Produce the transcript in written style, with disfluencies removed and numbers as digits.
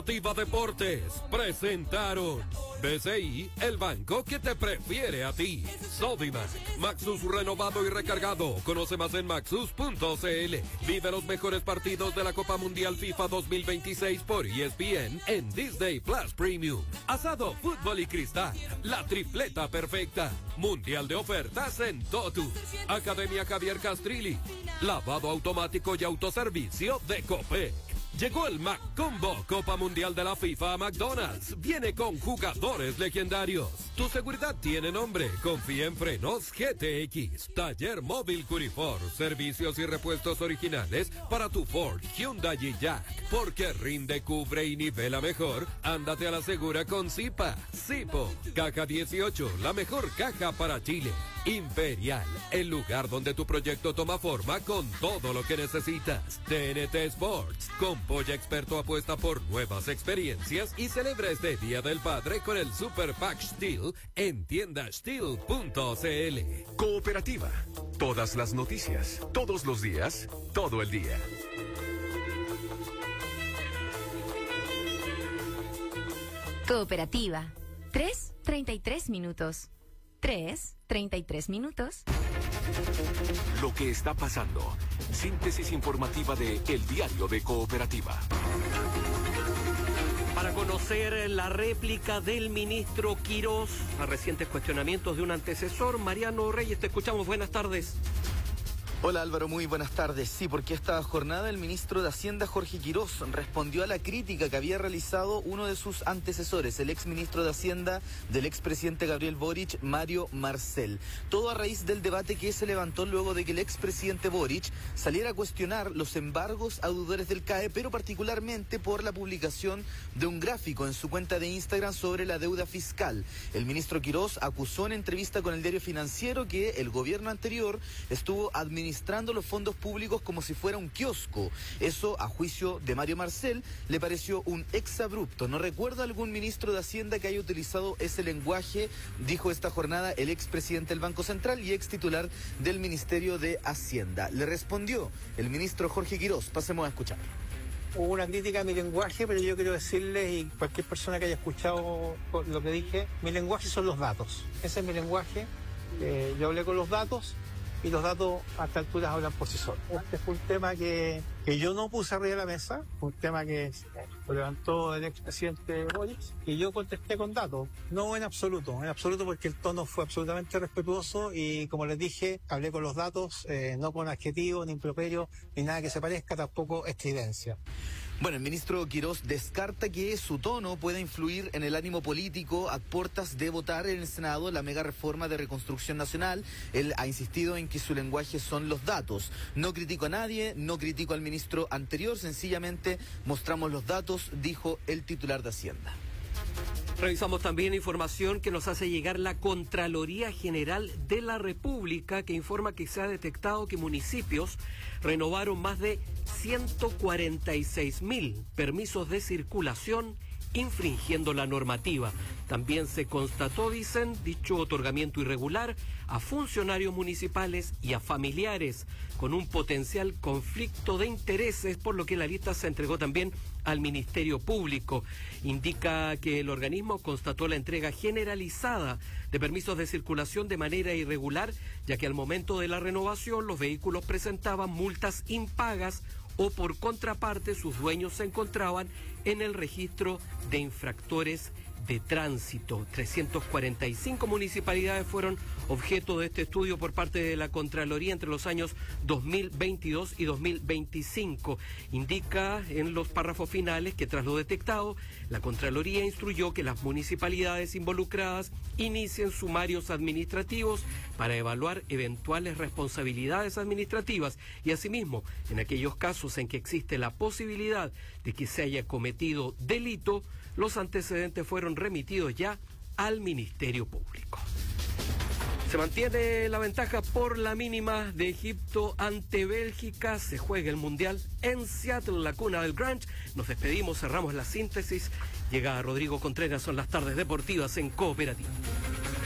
Tiva Deportes presentaron BCI, el banco que te prefiere a ti. Sodimac, Maxus renovado y recargado. Conoce más en maxus.cl. Vive los mejores partidos de la Copa Mundial FIFA 2026 por ESPN en Disney Plus Premium. Asado, fútbol y cristal, la tripleta perfecta. Mundial de ofertas en Totus. Academia Javier Castrilli. Lavado automático y autoservicio de Copec. Llegó el Mac Combo Copa Mundial de la FIFA a McDonald's. Viene con jugadores legendarios. Tu seguridad tiene nombre. Confía en Frenos GTX. Taller Móvil Curifor. Servicios y repuestos originales para tu Ford, Hyundai y Jack. Porque rinde, cubre y nivela mejor. Ándate a la segura con Zipa. Zipo. Caja 18. La mejor caja para Chile. Imperial. El lugar donde tu proyecto toma forma con todo lo que necesitas. TNT Sports. Con Polla Experto apuesta por nuevas experiencias y celebra este Día del Padre con el Super Pack Steel en tiendasteel.cl. Cooperativa. Todas las noticias, todos los días, todo el día. Cooperativa. 3:33 minutos. 3:33 minutos. Lo que está pasando. Síntesis informativa de El Diario de Cooperativa. Para conocer la réplica del ministro Quirós a recientes cuestionamientos de un antecesor, Mariano Reyes, te escuchamos. Buenas tardes. Hola Álvaro, muy buenas tardes. Sí, porque esta jornada el ministro de Hacienda, Jorge Quirós, respondió a la crítica que había realizado uno de sus antecesores, el exministro de Hacienda del expresidente Gabriel Boric, Mario Marcel. Todo a raíz del debate que se levantó luego de que el expresidente Boric saliera a cuestionar los embargos a deudores del CAE, pero particularmente por la publicación de un gráfico en su cuenta de Instagram sobre la deuda fiscal. El ministro Quirós acusó en entrevista con el Diario Financiero que el gobierno anterior estuvo administrando los fondos públicos como si fuera un kiosco. Eso, a juicio de Mario Marcel, le pareció un exabrupto. No recuerdo algún ministro de Hacienda que haya utilizado ese lenguaje, dijo esta jornada el expresidente del Banco Central y ex titular del Ministerio de Hacienda. Le respondió el ministro Jorge Quirós. Pasemos a escuchar. Hubo una crítica a mi lenguaje, pero yo quiero decirles, y cualquier persona que haya escuchado lo que dije, mi lenguaje son los datos. Ese es mi lenguaje. Yo hablé con los datos. Y los datos a esta altura hablan por sí solos. Este fue un tema que yo no puse arriba de la mesa, un tema que lo levantó el expresidente Boric, y yo contesté con datos, no en absoluto porque el tono fue absolutamente respetuoso y como les dije, hablé con los datos, no con adjetivos, ni improperios, ni nada que se parezca, tampoco estridencia. Bueno, el ministro Quirós descarta que su tono pueda influir en el ánimo político a puertas de votar en el Senado la mega reforma de reconstrucción nacional. Él ha insistido en que su lenguaje son los datos. No critico a nadie, no critico al ministro anterior, sencillamente mostramos los datos, dijo el titular de Hacienda. Revisamos también información que nos hace llegar la Contraloría General de la República, que informa que se ha detectado que municipios renovaron más de 146.000 permisos de circulación infringiendo la normativa. También se constató, dicen, dicho otorgamiento irregular a funcionarios municipales y a familiares con un potencial conflicto de intereses, por lo que la lista se entregó también al Ministerio Público. Indica que el organismo constató la entrega generalizada de permisos de circulación de manera irregular, ya que al momento de la renovación los vehículos presentaban multas impagas o por contraparte sus dueños se encontraban en el registro de infractores de tránsito. 345 municipalidades fueron objeto de este estudio por parte de la Contraloría entre los años 2022 y 2025. Indica en los párrafos finales que tras lo detectado, la Contraloría instruyó que las municipalidades involucradas inicien sumarios administrativos para evaluar eventuales responsabilidades administrativas y asimismo, en aquellos casos en que existe la posibilidad de que se haya cometido delito, los antecedentes fueron remitidos ya al Ministerio Público. Se mantiene la ventaja por la mínima de Egipto ante Bélgica. Se juega el Mundial en Seattle, la cuna del grunge. Nos despedimos, cerramos la síntesis. Llega Rodrigo Contreras, son las tardes deportivas en Cooperativa.